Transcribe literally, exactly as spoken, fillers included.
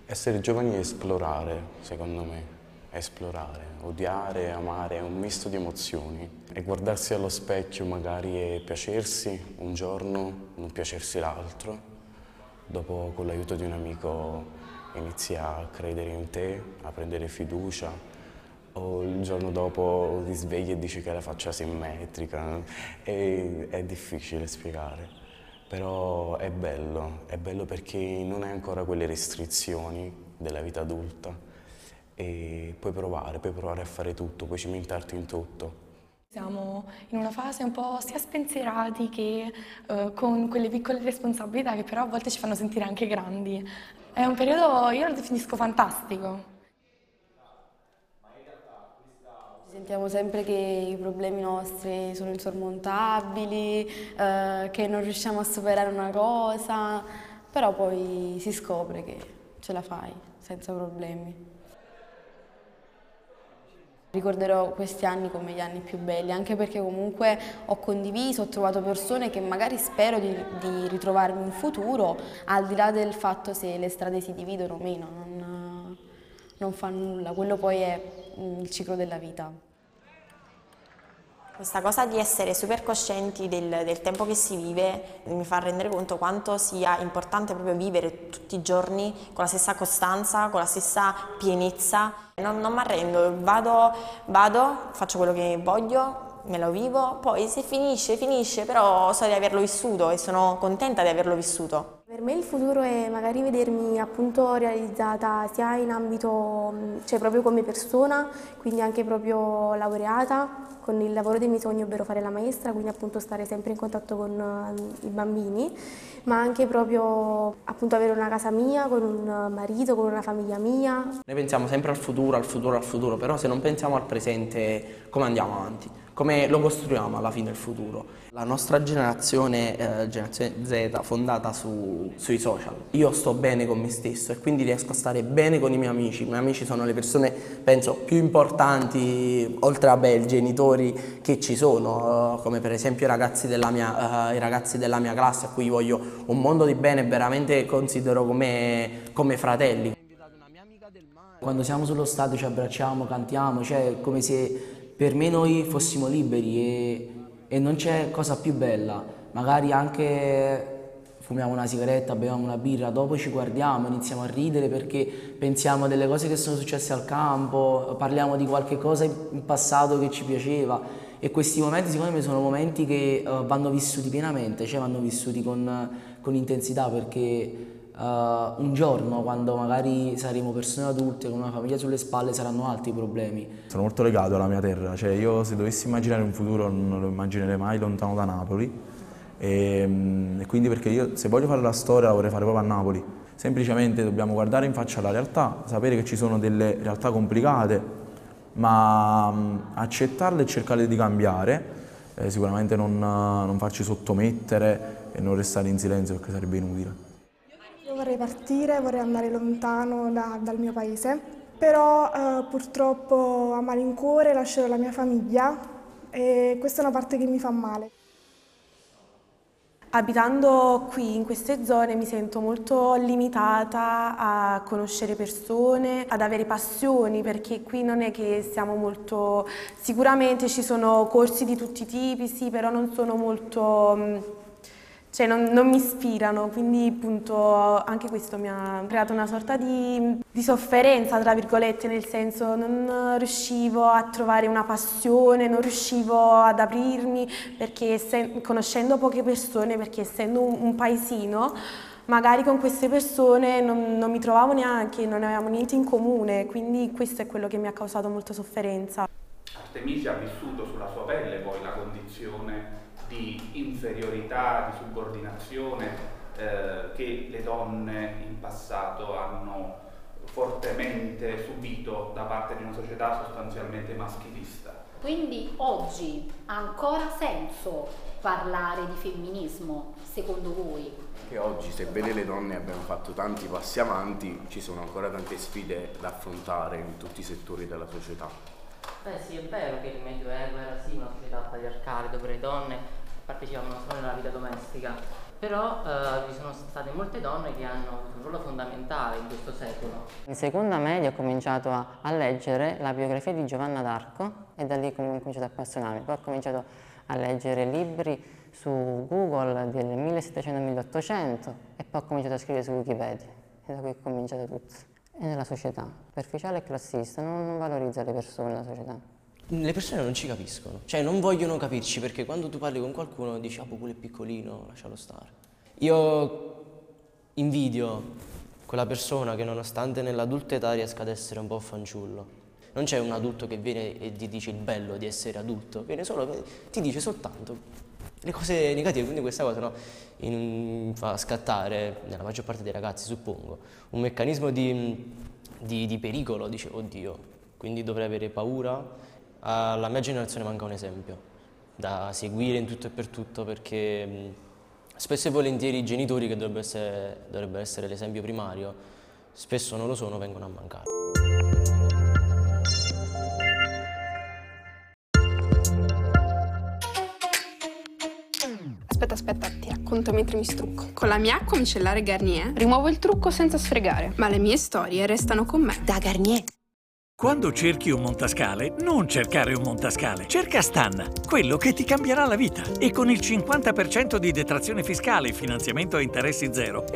Essere giovani è esplorare, secondo me, è esplorare, odiare, amare, è un misto di emozioni. E guardarsi allo specchio magari e piacersi un giorno, non piacersi l'altro. Dopo con l'aiuto di un amico inizi a credere in te, a prendere fiducia. O il giorno dopo ti svegli e dici che hai la faccia simmetrica. E, è difficile spiegare. Però è bello, è bello perché non hai ancora quelle restrizioni della vita adulta e puoi provare, puoi provare a fare tutto, puoi cimentarti in tutto. Siamo in una fase un po' sia spensierati che eh, con quelle piccole responsabilità che però a volte ci fanno sentire anche grandi. È un periodo, io lo definisco fantastico. Sentiamo sempre che i problemi nostri sono insormontabili, eh, che non riusciamo a superare una cosa, però poi si scopre che ce la fai senza problemi. Ricorderò questi anni come gli anni più belli, anche perché comunque ho condiviso, ho trovato persone che magari spero di, di ritrovarmi in futuro, al di là del fatto se le strade si dividono o meno, non, non fa nulla, quello poi è il ciclo della vita. Questa cosa di essere super coscienti del, del tempo che si vive mi fa rendere conto quanto sia importante proprio vivere tutti i giorni con la stessa costanza, con la stessa pienezza. Non, non mi arrendo, vado, vado, faccio quello che voglio, me lo vivo, poi se finisce, finisce, però so di averlo vissuto e sono contenta di averlo vissuto. Per me il futuro è magari vedermi appunto realizzata sia in ambito, cioè proprio come persona, quindi anche proprio laureata, con il lavoro dei miei sogni, ovvero fare la maestra, quindi appunto stare sempre in contatto con uh, i bambini, ma anche proprio appunto avere una casa mia, con un marito, con una famiglia mia. Noi pensiamo sempre al futuro, al futuro, al futuro, però se non pensiamo al presente, come andiamo avanti? Come lo costruiamo alla fine il futuro? La nostra generazione, eh, generazione Z, fondata su, sui social. Io sto bene con me stesso e quindi riesco a stare bene con i miei amici. I miei amici sono le persone, penso, più importanti, oltre a beh, i genitori che ci sono, eh, come per esempio i ragazzi, della mia, eh, i ragazzi della mia classe a cui voglio un mondo di bene e veramente considero come, come fratelli. Quando siamo sullo stadio ci abbracciamo, cantiamo, cioè come se per me noi fossimo liberi e, e non c'è cosa più bella. Magari anche fumiamo una sigaretta, beviamo una birra, dopo ci guardiamo, iniziamo a ridere perché pensiamo delle cose che sono successe al campo, parliamo di qualche cosa in passato che ci piaceva e questi momenti secondo me sono momenti che uh, vanno vissuti pienamente, cioè vanno vissuti con, con intensità perché Uh, un giorno, quando magari saremo persone adulte con una famiglia sulle spalle, saranno altri i problemi. Sono molto legato alla mia terra, cioè io se dovessi immaginare un futuro non lo immaginerei mai lontano da Napoli e, e quindi perché io se voglio fare la storia la vorrei fare proprio a Napoli. Semplicemente dobbiamo guardare in faccia alla realtà, sapere che ci sono delle realtà complicate, ma um, accettarle e cercare di cambiare, eh, sicuramente non, non farci sottomettere e non restare in silenzio perché sarebbe inutile. Vorrei partire, vorrei andare lontano da, dal mio paese, però eh, purtroppo a malincuore lascerò la mia famiglia e questa è una parte che mi fa male. Abitando qui in queste zone mi sento molto limitata a conoscere persone, ad avere passioni, perché qui non è che siamo molto... Sicuramente ci sono corsi di tutti i tipi, sì, però non sono molto... Cioè non, non mi ispirano, quindi appunto anche questo mi ha creato una sorta di, di sofferenza, tra virgolette, nel senso non riuscivo a trovare una passione, non riuscivo ad aprirmi, perché se, conoscendo poche persone, perché essendo un, un paesino, magari con queste persone non, non mi trovavo neanche, non avevamo niente in comune, quindi questo è quello che mi ha causato molta sofferenza. Artemisia ha vissuto sulla sua pelle poi la condizione di inferiorità, di subordinazione eh, che le donne in passato hanno fortemente subito da parte di una società sostanzialmente maschilista. Quindi oggi ha ancora senso parlare di femminismo, secondo voi? Che oggi, sebbene le donne abbiano fatto tanti passi avanti, ci sono ancora tante sfide da affrontare in tutti i settori della società. Beh sì, è vero che il Medioevo era sì una società patriarcale dove le donne partecipavano solo nella vita domestica, però eh, ci sono state molte donne che hanno avuto un ruolo fondamentale in questo secolo. In seconda media ho cominciato a, a leggere la biografia di Giovanna d'Arco e da lì ho cominciato a appassionarmi. Poi ho cominciato a leggere libri su Google del millesettecento milleottocento e poi ho cominciato a scrivere su Wikipedia e da qui è cominciato tutto. E nella società, superficiale e classista, non, non valorizza le persone, la società. Le persone non ci capiscono, cioè non vogliono capirci perché quando tu parli con qualcuno dici ah, quello è piccolino, lascialo stare. Io invidio quella persona che nonostante nell'adulta età riesca ad essere un po' fanciullo. Non c'è un adulto che viene e ti dice il bello di essere adulto, viene solo, ti dice soltanto le cose negative, quindi questa cosa no, in, fa scattare, nella maggior parte dei ragazzi suppongo, un meccanismo di, di, di pericolo, dice oddio, quindi dovrei avere paura. Alla mia generazione manca un esempio da seguire in tutto e per tutto perché mh, spesso e volentieri i genitori che dovrebbero essere, dovrebbero essere l'esempio primario spesso non lo sono, vengono a mancare. Aspetta, aspetta, ti racconto mentre mi strucco. Con la mia acqua micellare Garnier rimuovo il trucco senza sfregare, ma le mie storie restano con me. Da Garnier. Quando cerchi un montascale, non cercare un montascale, cerca Stan, quello che ti cambierà la vita. E con il cinquanta per cento di detrazione fiscale e finanziamento a interessi zero